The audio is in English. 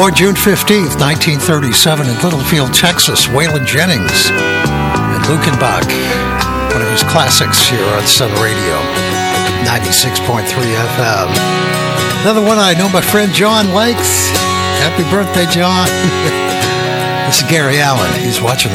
Born June 15th, 1937 in Littlefield, Texas, Waylon Jennings and Luckenbach, one of his classics here on Sun Radio, 96.3 FM. Another one I know my friend John likes. Happy birthday, John. This is Gary Allen. He's watching